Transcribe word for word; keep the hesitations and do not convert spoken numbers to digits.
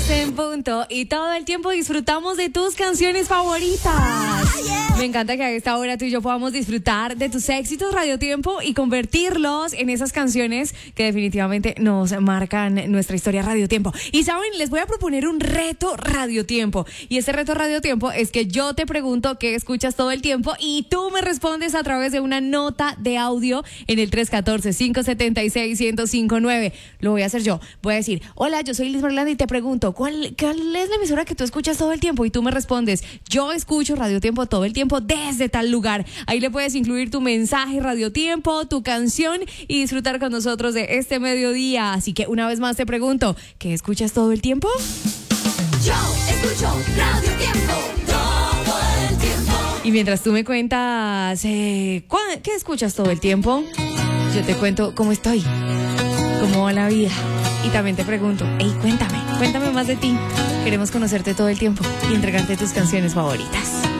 En punto y todo el tiempo disfrutamos de tus canciones favoritas. Me encanta que a esta hora tú y yo podamos disfrutar de tus éxitos Radio Tiempo y convertirlos en esas canciones que definitivamente nos marcan nuestra historia Radio Tiempo. Y saben, les voy a proponer un reto Radio Tiempo. Y ese reto Radio Tiempo es que yo te pregunto qué escuchas todo el tiempo y tú me respondes a través de una nota de audio en el tres uno cuatro, cinco siete seis, uno cero cinco nueve. Lo voy a hacer yo. Voy a decir, hola, yo soy Liz Marlanda y te pregunto, ¿cuál, ¿cuál es la emisora que tú escuchas todo el tiempo? Y tú me respondes, yo escucho Radio Tiempo todo el tiempo desde tal lugar. Ahí le puedes incluir tu mensaje Radio Tiempo, tu canción y disfrutar con nosotros de este mediodía. Así que una vez más te pregunto, ¿qué escuchas todo el tiempo? Yo escucho Radio Tiempo todo el tiempo. Y mientras tú me cuentas, eh, ¿qué escuchas todo el tiempo? Yo te cuento cómo estoy, cómo va la vida. Y también te pregunto, hey, cuéntame, cuéntame más de ti. Queremos conocerte todo el tiempo y entregarte tus canciones favoritas.